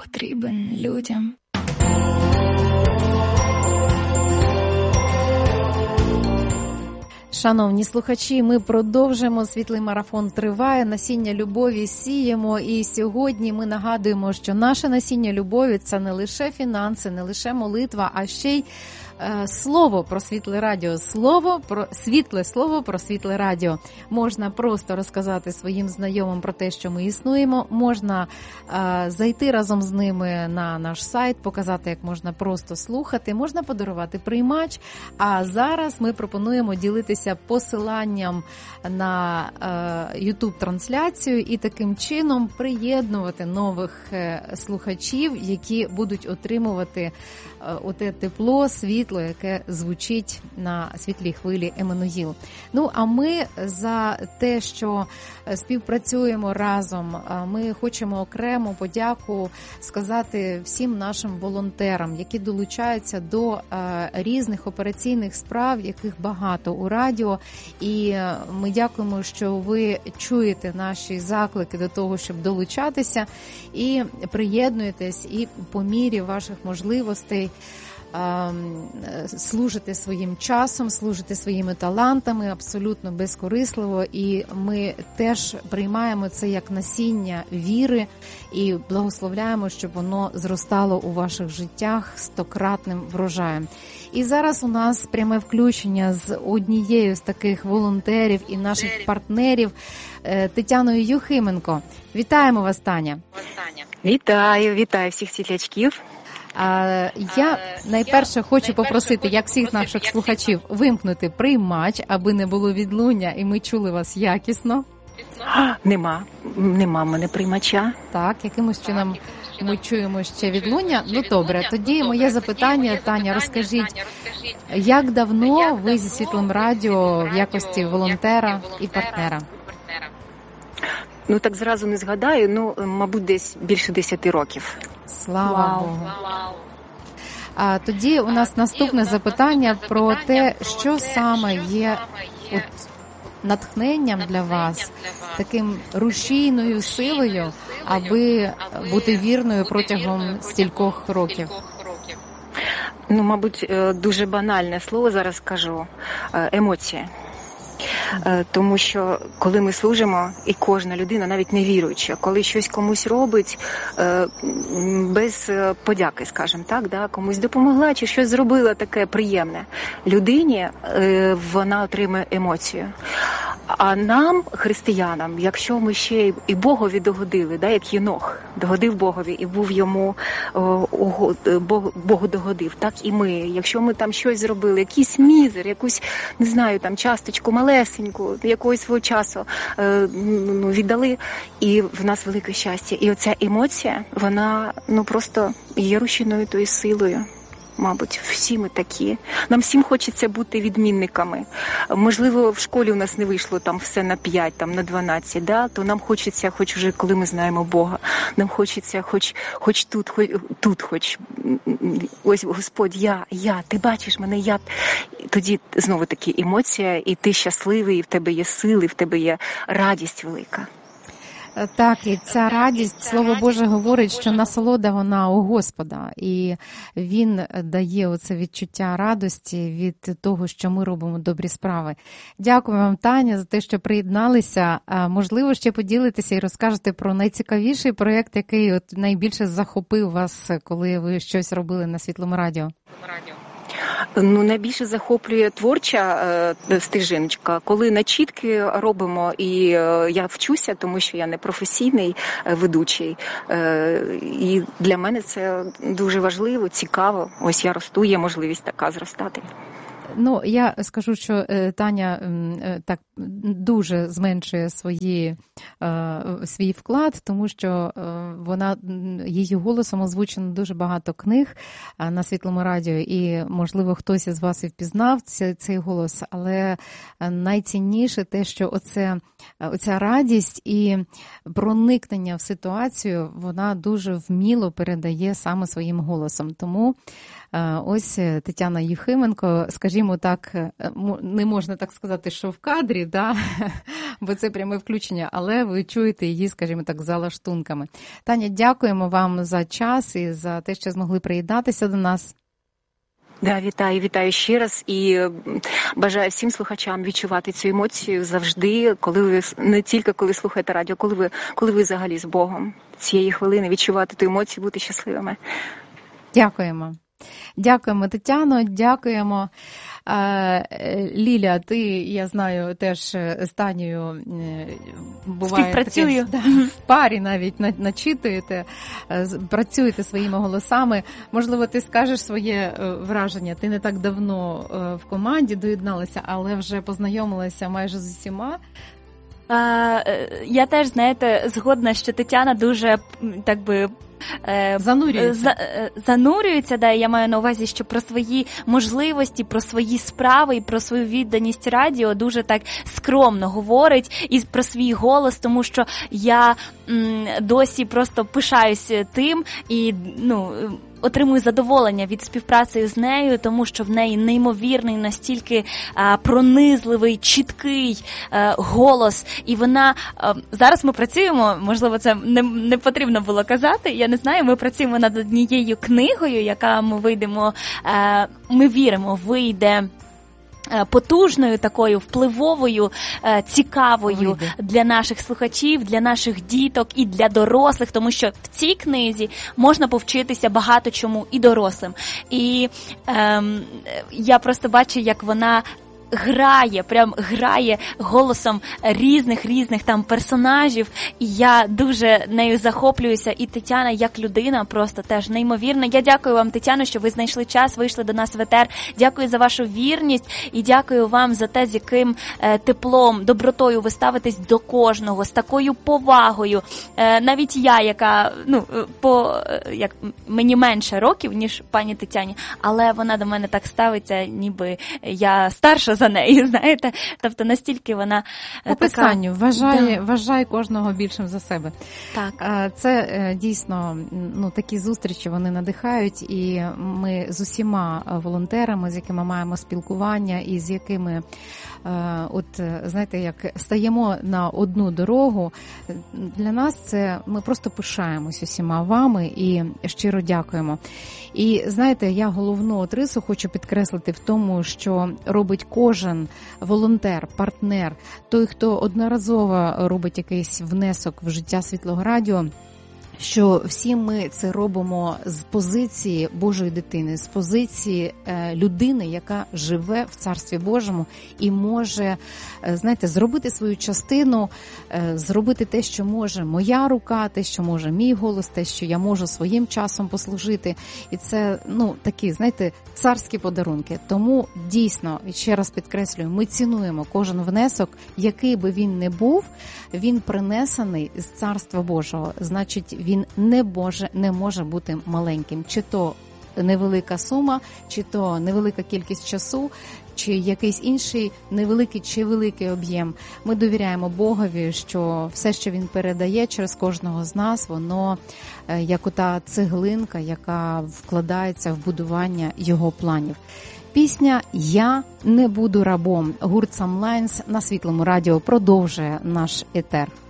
потрібен людям. Шановні слухачі, ми продовжуємо. Світлий марафон триває, насіння любові сіємо. І сьогодні ми нагадуємо, що наше насіння любові – це не лише фінанси, не лише молитва, а ще й слово про світле радіо, світле слово про світле радіо. Можна просто розказати своїм знайомим про те, що ми існуємо, можна зайти разом з ними на наш сайт, показати, як можна просто слухати, можна подарувати приймач. А зараз ми пропонуємо ділитися посиланням на YouTube-трансляцію і таким чином приєднувати нових слухачів, які будуть отримувати оте тепло, світло, яке звучить на світлій хвилі Еммануїл. Ну, а ми за те, що співпрацюємо разом, ми хочемо окремо подяку сказати всім нашим волонтерам, які долучаються до різних операційних справ, яких багато у радіо. І ми дякуємо, що ви чуєте наші заклики до того, щоб долучатися і приєднуєтесь, і по мірі ваших можливостей служите своїм часом, служите своїми талантами абсолютно безкорисливо, і ми теж приймаємо це як насіння віри і благословляємо, щоб воно зростало у ваших життях стократним врожаєм. І зараз у нас пряме включення з однією з таких волонтерів і наших партнерів Тетяною Юхименко. Вітаємо вас, Таня. Вітаю всіх світлячків. Я найперше хочу попросити, як всіх наших слухачів, вимкнути приймач, аби не було відлуння, і ми чули вас якісно. Нема в мене приймача. Так, якимось чином ми чуємо ще відлуння. Ну, добре, тоді моє запитання, Таня, розкажіть, як давно ви зі Світлим радіо в якості волонтера і партнера? Ну, так зразу не згадаю, мабуть, десь більше 10 років. Слава Богу. А тоді у нас наступне запитання про те, що саме є натхненням для вас, таким рушійною силою, аби бути вірною протягом стількох років. Ну, мабуть, дуже банальне слово зараз скажу – емоції. Тому що коли ми служимо, і кожна людина, навіть не віруюча, коли щось комусь робить без подяки, скажімо так, да, комусь допомогла чи щось зробила таке приємне, людині вона отримує емоцію. А нам, християнам, якщо ми ще і Богові догодили, да, як Єнох догодив Богові і був йому Богу догодив, так і ми. Якщо ми там щось зробили, якийсь мізер, якусь, не знаю, там часточку малесеньку, якогось свого часу віддали, і в нас велике щастя. І оця емоція, вона просто є рушійною тою силою. Мабуть, всі ми такі. Нам всім хочеться бути відмінниками. Можливо, в школі у нас не вийшло там все на 5, там на 12, да? То нам хочеться, хоч уже коли ми знаємо Бога, нам хочеться хоч тут, ось Господь, я, ти бачиш мене, я. Тоді знову таки емоція, і ти щасливий, і в тебе є сили, і в тебе є радість велика. Так, і ця радість, Слово Боже говорить, що насолода вона у Господа, і Він дає оце відчуття радості від того, що ми робимо добрі справи. Дякую вам, Таня, за те, що приєдналися. Можливо, ще поділитеся і розкажете про найцікавіший проєкт, який найбільше захопив вас, коли ви щось робили на Світлому радіо. Найбільше захоплює творча стежиночка, коли начітки робимо, і я вчуся, тому що я не професійний ведучий, і для мене це дуже важливо, цікаво. Ось я росту, є можливість така зростати. Я скажу, що Таня так дуже зменшує свій вклад, тому що її голосом озвучено дуже багато книг на Світлому радіо, і, можливо, хтось із вас і впізнав цей голос, але найцінніше те, що оця радість і проникнення в ситуацію, вона дуже вміло передає саме своїм голосом. Тому ось Тетяна Юхименко, скажімо так, не можна так сказати, що в кадрі, да? бо це пряме включення, але ви чуєте її, скажімо так, за лаштунками. Таня, дякуємо вам за час і за те, що змогли приєднатися до нас. Да, вітаю ще раз і бажаю всім слухачам відчувати цю емоцію завжди, коли ви не тільки коли слухаєте радіо, коли ви взагалі з Богом. Цієї хвилини відчувати ту емоцію, бути щасливими. Дякуємо. Дякуємо, Тетяно, дякуємо. Ліля, ти, я знаю, теж з Танією буває співпрацюю. В парі навіть начитуєте, працюєте своїми голосами. Можливо, ти скажеш своє враження. Ти не так давно в команді доєдналася, але вже познайомилася майже з усіма. Я теж, знаєте, згодна, що Тетяна дуже, так би, занурюється, да, я маю на увазі, що про свої можливості, про свої справи і про свою відданість радіо дуже так скромно говорить, і про свій голос, тому що я досі просто пишаюсь тим і, отримую задоволення від співпраці з нею, тому що в неї неймовірний, настільки пронизливий, чіткий голос. І вона... Зараз ми працюємо, можливо, це не потрібно було казати, я не знаю, ми працюємо над однією книгою, яка ми віримо, вийде потужною, такою впливовою, цікавою для наших слухачів, для наших діток і для дорослих, тому що в цій книзі можна повчитися багато чому і дорослим. І я просто бачу, як вона грає голосом різних там персонажів, і я дуже нею захоплююся, і Тетяна як людина просто теж неймовірна. Я дякую вам, Тетяно, що ви знайшли час, вийшли до нас в етер. Дякую за вашу вірність і дякую вам за те, з яким теплом, добротою ви ставитесь до кожного, з такою повагою. Навіть я, яка, як мені менше років, ніж пані Тетяні, але вона до мене так ставиться, ніби я старша за нею, знаєте, тобто настільки вона по писанню вважає кожного більшим за себе. Так. Це дійсно, такі зустрічі, вони надихають, і ми з усіма волонтерами, з якими маємо спілкування і з якими знаєте, як стаємо на одну дорогу, для нас це, ми просто пишаємось усіма вами і щиро дякуємо. І знаєте, я головну рису хочу підкреслити в тому, що робить кожен волонтер, партнер, той, хто одноразово робить якийсь внесок в життя Світлого Радіо, що всі ми це робимо з позиції Божої дитини, з позиції людини, яка живе в Царстві Божому і може, знаєте, зробити свою частину, зробити те, що може моя рука, те, що може мій голос, те, що я можу своїм часом послужити. І це, такі, знаєте, царські подарунки. Тому дійсно, ще раз підкреслюю, ми цінуємо кожен внесок, який би він не був, він принесений з Царства Божого. Значить, він не може бути маленьким. Чи то невелика сума, чи то невелика кількість часу, чи якийсь інший невеликий чи великий об'єм. Ми довіряємо Богові, що все, що Він передає через кожного з нас, воно як ота цеглинка, яка вкладається в будування Його планів. Пісня «Я не буду рабом» гурт Some Lines на Світлому радіо продовжує наш етер.